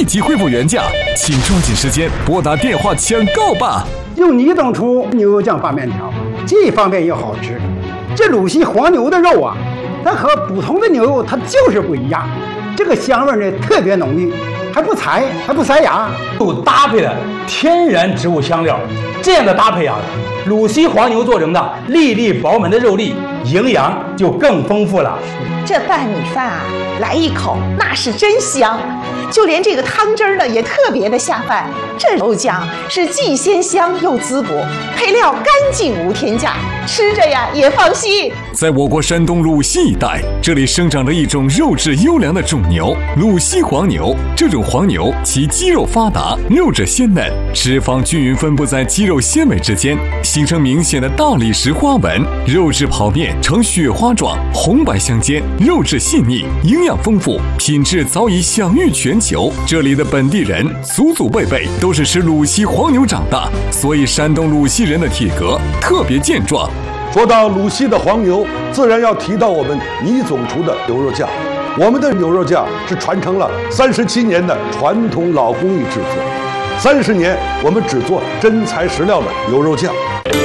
即恢复原价，请抓紧时间拨打电话抢购吧！ 用倪总厨牛肉酱拌面条，既方便又好吃。这鲁西黄牛的肉啊，它和普通的牛肉它就是不一样，这个香味呢特别浓郁，还不柴，还不塞牙， 又搭配了天然植物香料，这样的搭配啊，鲁西黄牛做成的粒粒饱满的肉粒，营养就更丰富了。 这拌米饭啊，来一口那是真香，就连这个汤汁儿呢也特别的下饭。这肉酱是既鲜香又滋补，配料干净无添加，吃着呀也放心。 在我国山东鲁西一带，这里生长着一种肉质优良的种牛——鲁西黄牛。这种黄牛其肌肉发达，肉质鲜嫩，脂肪均匀分布在肌肉纤维之间，形成明显的大理石花纹，肉质跑面呈雪花状，红白相间，肉质细腻，营养丰富，品质早已享誉全球。这里的本地人祖祖辈辈都是吃鲁西黄牛长大，所以山东鲁西人的体格特别健壮。 说到鲁西的黄牛，自然要提到我们倪总厨的牛肉酱。我们的牛肉酱是传承了37年的传统老工艺制作，30年我们只做真材实料的牛肉酱。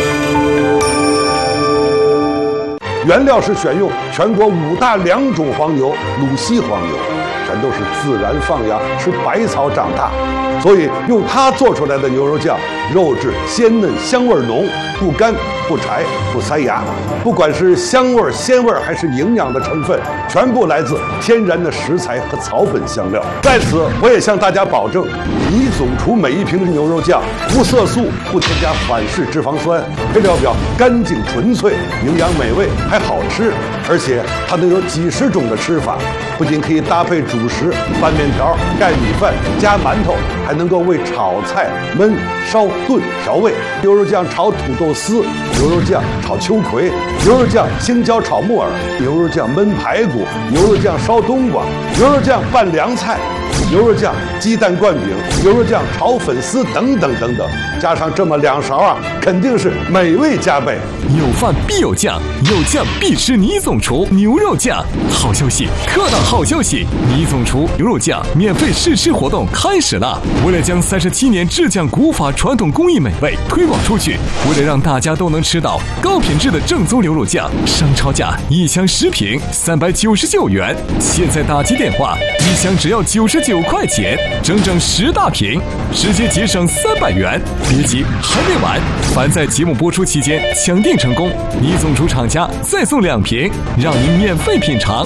原料是选用全国5大良种黄牛，鲁西黄牛，全都是自然放养，吃百草长大，所以用它做出来的牛肉酱，肉质鲜嫩，香味浓，不干不柴不塞牙。不管是香味、鲜味还是营养的成分，全部来自天然的食材和草本香料。在此，我也向大家保证，倪总厨每一瓶的牛肉酱无色素，不添加反式脂肪酸，配料表干净纯粹，营养美味，还好吃。而且它能有几十种的吃法，不仅可以搭配主食、拌面条、盖米饭、加馒头，还能够为炒菜焖、烧、炖调味。牛肉酱炒土豆丝，牛肉酱炒秋葵，牛肉酱青椒炒木耳，牛肉酱焖排骨，牛肉酱烧冬瓜，牛肉酱拌凉菜，牛肉酱鸡蛋灌饼，牛肉酱炒粉丝等等等等，加上这么2勺啊，肯定是美味加倍。 有饭必有酱，有酱必吃倪总厨牛肉酱。好消息，特大好消息！倪总厨牛肉酱免费试吃活动开始了。为了将37年制酱古法传统工艺美味推广出去，为了让大家都能吃到高品质的正宗牛肉酱，商超价1箱10瓶399元，现在打击电话，1箱只要99块钱，整整10大瓶，直接节省300元。别急，还没完！凡在节目播出期间抢订成功，倪总厨厂家再送2瓶，让您免费品尝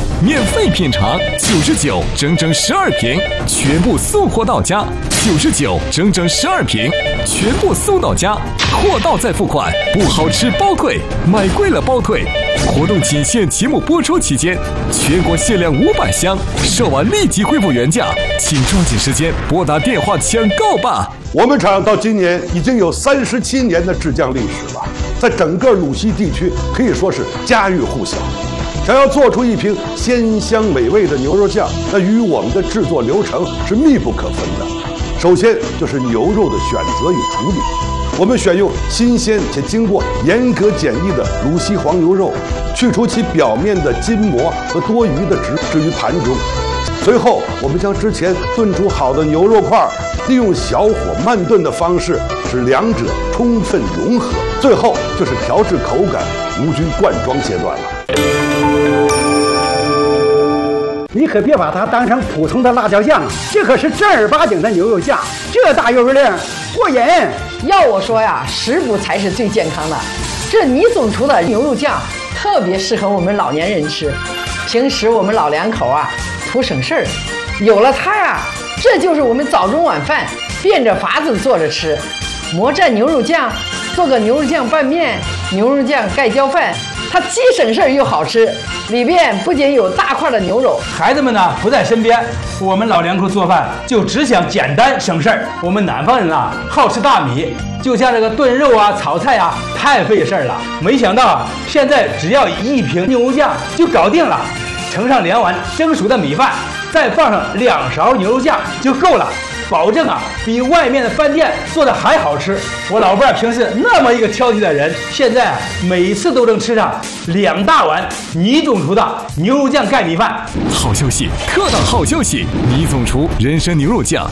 ，99整整12瓶，全部送货到家，99整整12瓶，全部送到家，货到再付款，不好吃包退，买贵了包退。活动仅限节目播出期间，全国限量500箱，售完立即恢复原价，请抓紧时间拨打电话抢购吧。 我们厂到今年已经有37年的制酱历史了，在整个鲁西地区可以说是家喻户晓。想要做出一瓶鲜香美味的牛肉酱，那与我们的制作流程是密不可分的。首先就是牛肉的选择与处理，我们选用新鲜且经过严格检疫的鲁西黄牛肉，去除其表面的筋膜和多余的脂，置于盘中。随后，我们将之前炖煮好的牛肉块，利用小火慢炖的方式，使两者充分融合。最后就是调制口感，无菌灌装阶段了。 你可别把它当成普通的辣椒酱，这可是正儿八经的牛肉酱，这大油量过瘾。 要我说呀，食补才是最健康的。这倪总厨的牛肉酱特别适合我们老年人吃，平时我们老两口啊图省事儿，有了它呀，这就是我们早中晚饭变着法子做着吃。魔蘸牛肉酱，做个牛肉酱拌面、牛肉酱盖浇饭，它既省事儿又好吃。里边不仅有大块的牛肉， 孩子们呢不在身边，我们老两口做饭就只想简单省事儿。我们南方人啊好吃大米，就像这个炖肉啊、炒菜啊太费事儿了。没想到啊，现在只要1瓶牛肉酱就搞定了，盛上2碗蒸熟的米饭，再放上2勺牛肉酱就够了。保证啊，比外面的饭店做的还好吃。我老伴儿平时那么一个挑剔的人，现在啊每次都能吃上2大碗倪总厨的牛肉酱盖米饭。 好消息，特大好消息！倪总厨人参牛肉酱